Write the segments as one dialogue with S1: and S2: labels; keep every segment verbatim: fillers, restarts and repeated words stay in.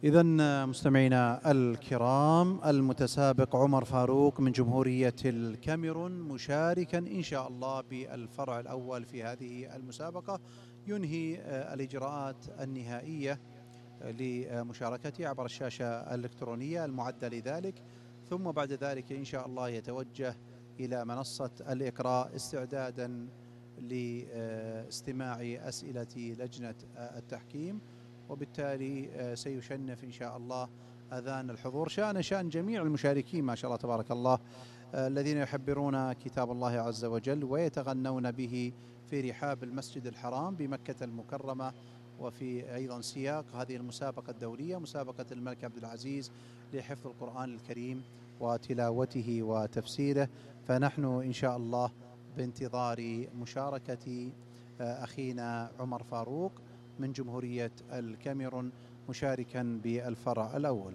S1: إذن مستمعينا الكرام، المتسابق عمر فاروق من جمهورية الكاميرون مشاركا إن شاء الله بالفرع الأول في هذه المسابقة، ينهي الإجراءات النهائية لمشاركته عبر الشاشة الإلكترونية المعدة لذلك، ثم بعد ذلك إن شاء الله يتوجه إلى منصة الإقراء استعدادا لاستماع أسئلة لجنة التحكيم، وبالتالي سيشنف إن شاء الله أذان الحضور. شأن شأن جميع المشاركين ما شاء الله تبارك الله الذين يحبرون كتاب الله عز وجل ويتغنون به في رحاب المسجد الحرام بمكة المكرمة، وفي أيضا سياق هذه المسابقة الدولية مسابقة الملك عبد العزيز لحفظ القرآن الكريم وتلاوته وتفسيره. فنحن إن شاء الله بانتظار مشاركة أخينا عمر فاروق من جمهورية الكاميرون مشاركا بالفرع الأول.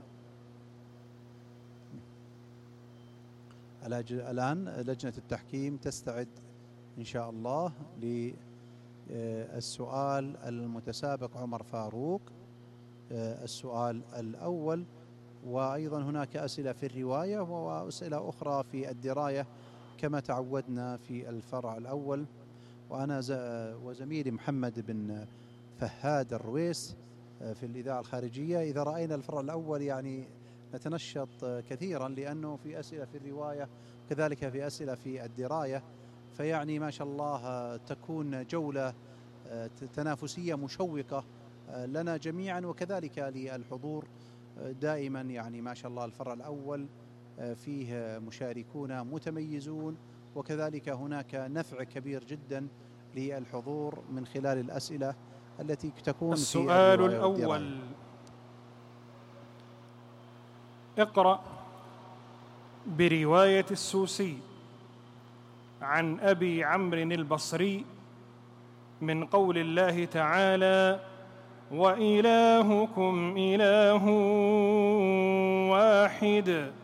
S1: الآن لجنة التحكيم تستعد إن شاء الله للسؤال المتسابق عمر فاروق، السؤال الأول، وأيضا هناك أسئلة في الرواية وأسئلة أخرى في الدراية كما تعودنا في الفرع الأول. وأنا وزميلي محمد بن فهاد الرويس في الإذاعة الخارجية إذا رأينا الفرع الأول يعني نتنشط كثيرا، لأنه في أسئلة في الرواية كذلك في أسئلة في الدراية، فيعني ما شاء الله تكون جولة تنافسية مشوقة لنا جميعا وكذلك للحضور دائما. يعني ما شاء الله الفرع الأول فيه مشاركون متميزون، وكذلك هناك نفع كبير جدا للحضور من خلال الأسئلة التي تكون في
S2: السؤال الأول: اقرأ برواية السوسي عن أبي عمرو البصري من قول الله تعالى: وإلهكم إله واحد.